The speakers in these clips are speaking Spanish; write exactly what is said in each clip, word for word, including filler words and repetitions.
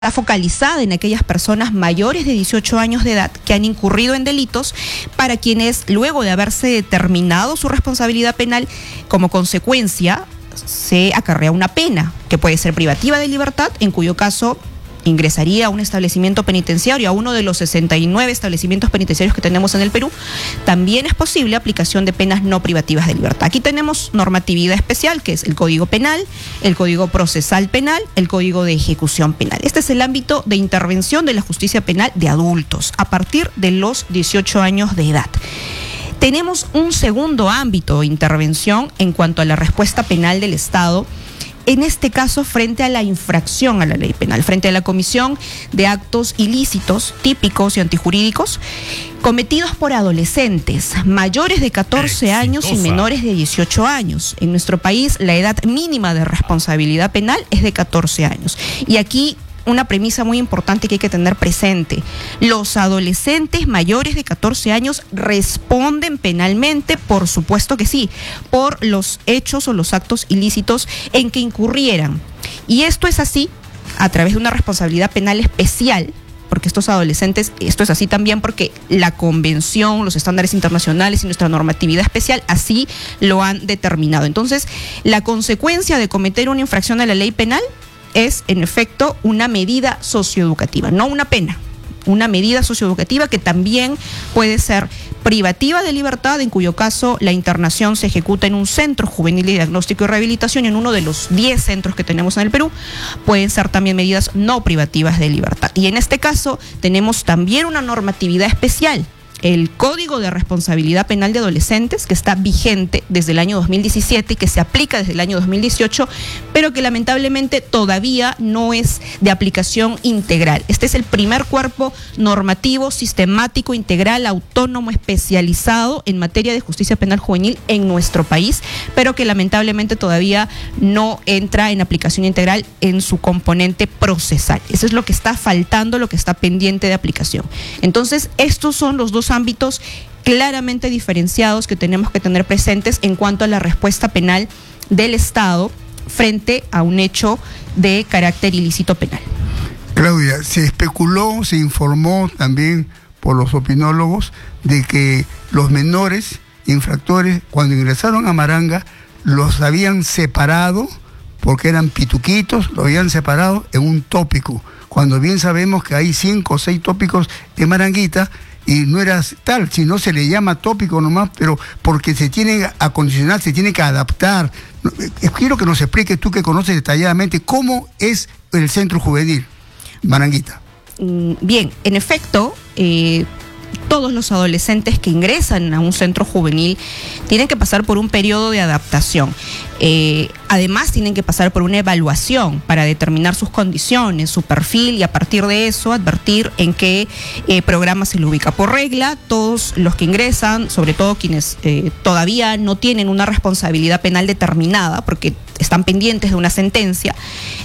focalizada en aquellas personas mayores de dieciocho años de edad que han incurrido en delitos, para quienes luego de haberse determinado su responsabilidad penal, como consecuencia se acarrea una pena que puede ser privativa de libertad, en cuyo caso ingresaría a un establecimiento penitenciario, a uno de los sesenta y nueve establecimientos penitenciarios que tenemos en el Perú. También es posible aplicación de penas no privativas de libertad. Aquí tenemos normatividad especial, que es el Código Penal, el Código Procesal Penal, el Código de Ejecución Penal. Este es el ámbito de intervención de la justicia penal de adultos, a partir de los dieciocho años de edad. Tenemos un segundo ámbito de intervención en cuanto a la respuesta penal del Estado, en este caso frente a la infracción a la ley penal, frente a la comisión de actos ilícitos, típicos y antijurídicos, cometidos por adolescentes mayores de catorce años y menores de dieciocho años. En nuestro país, la edad mínima de responsabilidad penal es de catorce años. Y aquí una premisa muy importante que hay que tener presente: los adolescentes mayores de catorce años responden penalmente, por supuesto que sí, por los hechos o los actos ilícitos en que incurrieran. Y esto es así a través de una responsabilidad penal especial, porque estos adolescentes, esto es así también porque la convención, los estándares internacionales y nuestra normatividad especial así lo han determinado. Entonces, la consecuencia de cometer una infracción a la ley penal es, en efecto, una medida socioeducativa, no una pena, una medida socioeducativa que también puede ser privativa de libertad, en cuyo caso la internación se ejecuta en un centro juvenil de diagnóstico y rehabilitación, en uno de los diez centros que tenemos en el Perú. Pueden ser también medidas no privativas de libertad. Y en este caso tenemos también una normatividad especial, el Código de Responsabilidad Penal de Adolescentes, que está vigente desde el año dos mil diecisiete y que se aplica desde el año dos mil dieciocho, pero que lamentablemente todavía no es de aplicación integral. Este es el primer cuerpo normativo, sistemático, integral, autónomo, especializado en materia de justicia penal juvenil en nuestro país, pero que lamentablemente todavía no entra en aplicación integral en su componente procesal. Eso es lo que está faltando, lo que está pendiente de aplicación. Entonces, estos son los dos ámbitos claramente diferenciados que tenemos que tener presentes en cuanto a la respuesta penal del Estado frente a un hecho de carácter ilícito penal. Claudia, se especuló, se informó también por los opinólogos de que los menores infractores, cuando ingresaron a Maranga, los habían separado porque eran pituquitos, los habían separado en un tópico, cuando bien sabemos que hay cinco o seis tópicos de Maranguita. Y no era tal, si no se le llama tópico nomás, pero porque se tiene que acondicionar, se tiene que adaptar. Quiero que nos expliques, tú que conoces detalladamente, cómo es el centro juvenil, Maranguita. Bien, en efecto, eh, todos los adolescentes que ingresan a un centro juvenil tienen que pasar por un periodo de adaptación. Eh, además, tienen que pasar por una evaluación para determinar sus condiciones, su perfil, y a partir de eso advertir en qué eh, programa se le ubica. Por regla, todos los que ingresan, sobre todo quienes eh, todavía no tienen una responsabilidad penal determinada, porque están pendientes de una sentencia,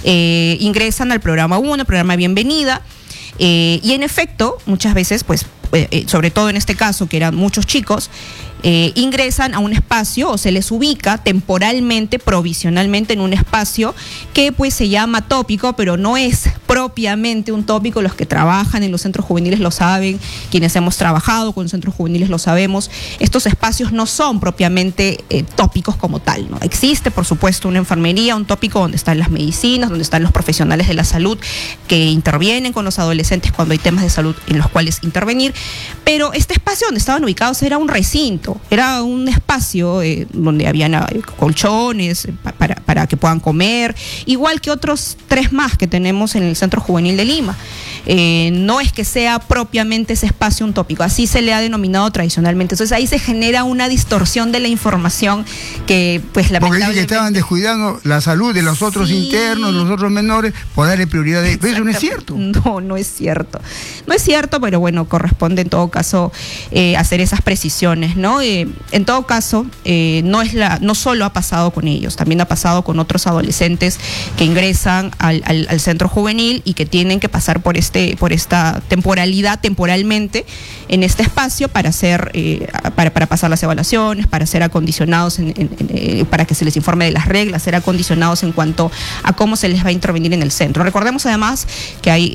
eh, ingresan al programa uno, programa Bienvenida. Eh, y en efecto, muchas veces, pues, eh, sobre todo en este caso, que eran muchos chicos, eh, ingresan a un espacio o se les ubica temporalmente, provisionalmente en un espacio que pues se llama tópico, pero no es propiamente un tópico. Los que trabajan en los centros juveniles lo saben, quienes hemos trabajado con los centros juveniles lo sabemos. Estos espacios no son propiamente eh, tópicos como tal, ¿no? Existe, por supuesto, una enfermería, un tópico donde están las medicinas, donde están los profesionales de la salud que intervienen con los adolescentes cuando hay temas de salud en los cuales intervenir, pero este espacio donde estaban ubicados era un recinto, era un espacio eh, donde habían eh, colchones eh, para, para que puedan comer, igual que otros tres más que tenemos en el Centro Juvenil de Lima. Eh, no es que sea propiamente ese espacio un tópico, así se le ha denominado tradicionalmente. Entonces ahí se genera una distorsión de la información que pues lamentablemente... Porque dicen que estaban descuidando la salud de los otros sí. internos, de los otros menores, por darle prioridad. De... ¿Eso no es cierto? No, no es cierto. No es cierto, pero bueno, corresponde en todo caso eh, hacer esas precisiones, ¿no? Eh, en todo caso, eh, no es la, no solo ha pasado con ellos, también ha pasado con otros adolescentes que ingresan al, al, al centro juvenil y que tienen que pasar por este este, por esta temporalidad, temporalmente, en este espacio para hacer, eh, para, para pasar las evaluaciones, para ser acondicionados, en, en, en, para que se les informe de las reglas, ser acondicionados en cuanto a cómo se les va a intervenir en el centro. Recordemos además que hay